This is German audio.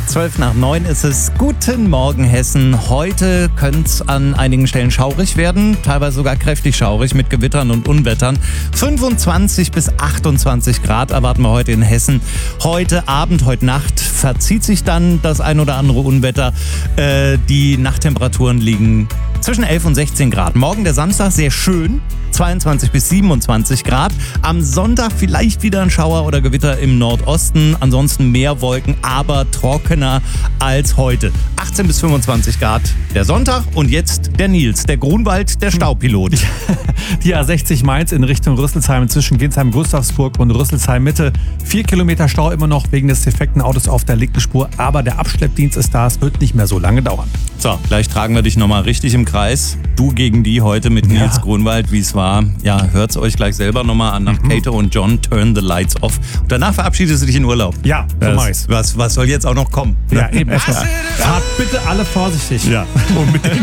8:12 ist es. Guten Morgen, Hessen. Heute könnte es an einigen Stellen schaurig werden, teilweise sogar kräftig schaurig mit Gewittern und Unwettern. 25 bis 28 Grad erwarten wir heute in Hessen. Heute Abend, heute Nacht verzieht sich dann das ein oder andere Unwetter. Die Nachttemperaturen liegen zwischen 11 und 16 Grad. Morgen der Samstag sehr schön. 22 bis 27 Grad. Am Sonntag vielleicht wieder ein Schauer oder Gewitter im Nordosten. Ansonsten mehr Wolken, aber trockener als heute. 18 bis 25 Grad der Sonntag. Und jetzt der Nils, der Grunwald, der Staupilot. Die A60 Mainz in Richtung Rüsselsheim zwischen Ginsheim-Gustavsburg und Rüsselsheim-Mitte. 4 Kilometer Stau immer noch wegen des defekten Autos auf der linken Spur. Aber der Abschleppdienst ist da. Es wird nicht mehr so lange dauern. So, gleich tragen wir dich nochmal richtig im Kreis. Du gegen die heute mit Nils Grunwald, wie es war. Ja, hört's euch gleich selber nochmal an nach Cato und John, Turn the Lights Off. Und danach verabschiedest du dich in Urlaub. Ja, so mach ich's. Was soll jetzt auch noch kommen? Ja, eben. Fahrt bitte alle vorsichtig. Ja, unbedingt.